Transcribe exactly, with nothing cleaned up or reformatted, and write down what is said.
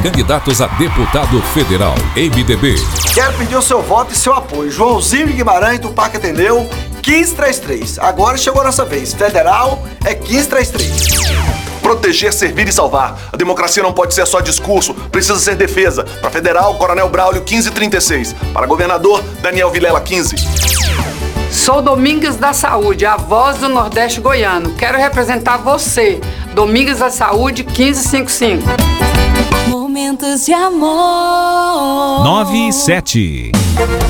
candidatos a deputado federal. M D B. Quero pedir o seu voto e seu apoio. Joãozinho de Guimarães, do Parque Ateneu, quinze trinta e três. Agora chegou a nossa vez. Federal é quinze trinta e três. Proteger, servir e salvar. A democracia não pode ser só discurso, precisa ser defesa. Para federal, Coronel Braulio, quinze trinta e seis. Para governador, Daniel Vilela, quinze. Sou Domingues da Saúde, a voz do Nordeste goiano. Quero representar você. Domingues da Saúde, quinze cinquenta e cinco. Momentos de amor. nove e sete.